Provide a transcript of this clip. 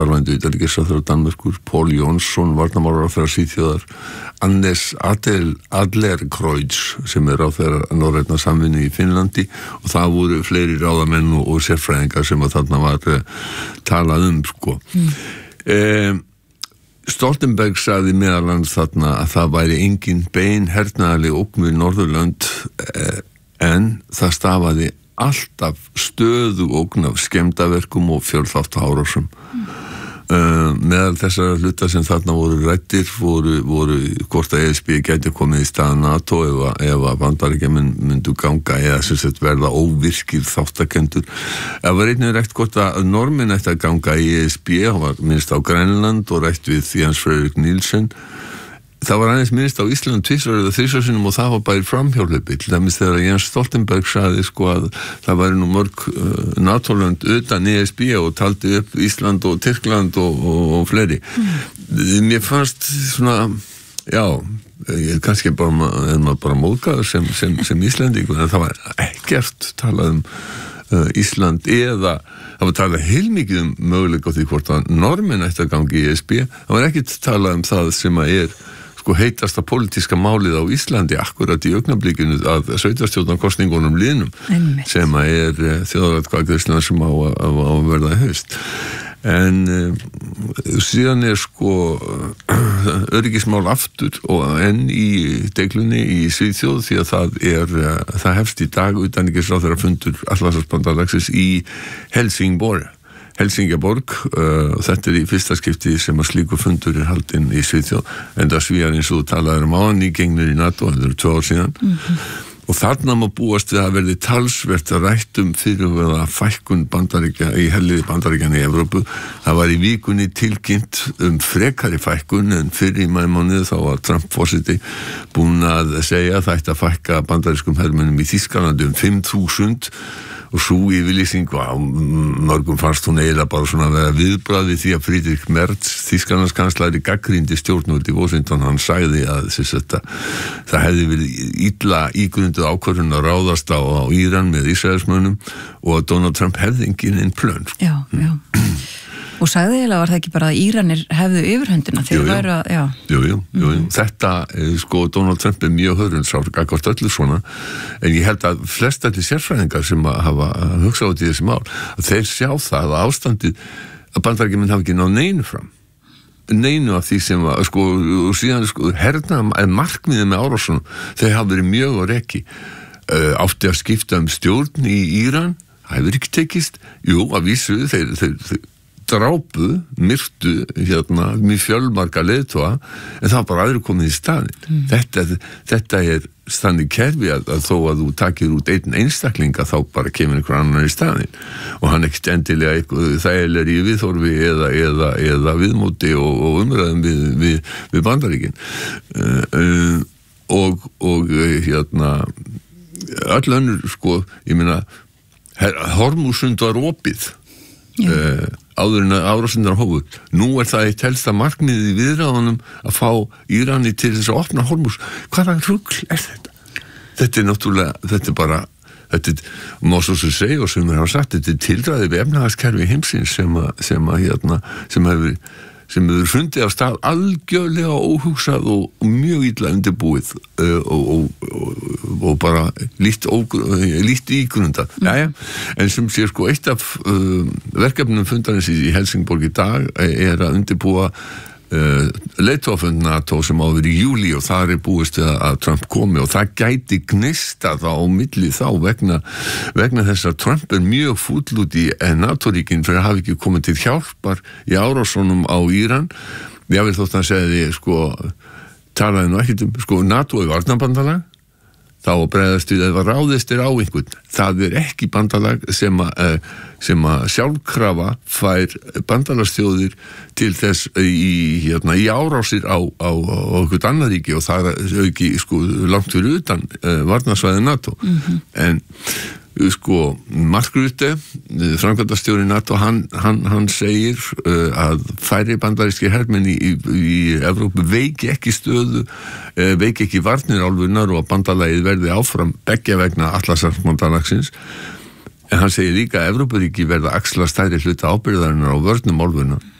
starfandi utanríkisráðherra Danmerkur, Pól Jónsson, varnarmálaráðherra Svíþjóðar, Anders Adlercreutz sem ráðherra norrænna samvinnu í Finnlandi og það voru fleiri ráðamenn og sérfræðingar sem að þarna var talað sko. Stoltenberg sagði meðal annars þarna að það væri engin bein hernaðarleg ógn við Norðurlönd en það stafaði alltaf stöðu ógn af skemmdarverkum og fjölþátta árásum. Meðal þessara hluta sem þarna voru ræddir voru hvort að ESB gæti komið í stað NATO ef að Bandaríkjamenn myndu ganga eða sem sagt verða óvirkir þáttakendur. Það var einnig rætt hvort að Norðmenn ætti að ganga í ESB, það var minnst á Grænland og rætt við Jens Frederik Nielsen. Það var aðeins minnst á Ísland 2 eða 3 sinnum og það var bara framhjólaupi. Til dæmis þegar Jens Stoltenberg sagði sko að það væri nú mörg NATO-lönd utan ESB og taldi upp Ísland og Tyrkland og fleiri. Mér fannst svona, já, kannski maður bara móðgaður sem Íslendingur, en það var ekkert talað Ísland eða það var talað heilmikið möguleika á því hvort að Norðmenn ætti að ganga í ESB. Það var ekkert talað það sem að sko heitasta pólitíska málið á Íslandi akkurat í augnablikinu að sveitarstjórnarkosningunum liðnum sem að þjóðaratkvæðagreiðslan sem á að verða í haust. En síðan sko öryggismál aftur og enn í deglunni í Svíþjóð því að það hefst í dag utanríkisráðherra fundur Atlantshafsbandalagsins í Helsingborg, þetta í fyrsta skipti sem að slíku fundur haldinn í Svíþjóð, enda Svíar eins og þú talaðir áðan nýgengnir í NATO, þetta 2 ár síðan. Og þarna má búast við að verði talsvert rætt fyrirhugaða fækkun í helliði Bandaríkjanna í Evrópu. Það var í vikunni tilkynnt frekari fækkun en fyrr í maímánuði þá var Trump forseti búinn að segja að það ætti að fækka bandarískum hermönnum í Þýskalandi 5.000 og svo yfirlýsing mörgum fannst hún eiginlega bara svona að vera viðbragð við því að Friedrich Merz, Þýskalandskanslari, gagnrýndi stjórnvöld í Washington. Hann sagði að það hefði verið illa ígrunduð ákvörðun að ráðast á Íran með Ísraelsmönnum og að Donald Trump hefði engin plön. Já. Og sagði eiginlega var það ekki bara að Íranir hefðu yfirhöndina þegar það væru að, Jú. Þetta, sko, Donald Trump mjög hörundsár akkvart öllu svona, en ég held að flest allir sérfræðingar sem hafa hugsað út í þessi mál, að þeir sjá það að ástandið að Bandaríkjamenn hafa ekki náð neinu af því sem að, sko, og síðan, sko, markmiðið með árásunum, þeir hafa verið mjög á reki, átti að skipta stjórn í Íran, það hefur ekki tekist, að vísu, þeir drápu, myrtu mjög fjölmarga leiðtoga en það var bara aðrir komið í staðinn. Þetta þannig kerfi að þó að þú takir út einn einstaklinga þá bara kemur einhver annar í staðinn og hann ekkert endilega þægilegri í viðhorfi eða viðmóti og umræðum við Bandaríkin. Og öll önnur, sko, ég meina Hormúsund var opið áður en árásirnar hófu. Nú það eitt helsta markmiðið í viðræðunum að fá Írani til þess að opna Hormús. Hvaða rugl þetta? Þetta náttúrulega, þetta má svo sem segja og sem hafa sagt, þetta tilræði við efnahagskerfi heimsins sem hefur fundið af stað algjörlega óhugsað og mjög illa undirbúið og bara lítt ígrundað. En sem sé sko eitt af verkefnum fundarins í Helsingborg í dag að undirbúa leiðtogafund NATO sem á að vera í júlí og þar búist við að Trump komi og það gæti gnistað á milli þá vegna þess að Trump mjög fúll út í NATO-ríkin fyrir að hafa ekki komið til hjálpar í árásunum á Íran. Ég vil þótt að segja því, sko, talaði nú ekkert sko, NATO varnarbandalag, þá bregðast við að ráðist á einhvern. Það ekki bandalag sem að sjálfkrafa fær bandalagsþjóðir til þess í árásir á einhvern annar ríki og það auki, sko, langt fyrir utan varnarsvæði NATO. En sko, Mark Rutte, framkvæmdastjóri NATO, hann segir að færri bandarískir hermenn í Evrópu veiki ekki stöðu, veiki ekki varnir álfunnar og að bandalagið verði áfram beggja vegna Atlantshafsbandalagsins. En hann segir líka að Evrópuríki verða axla stærri hluta ábyrgðarinnar á vörnum álfunnar.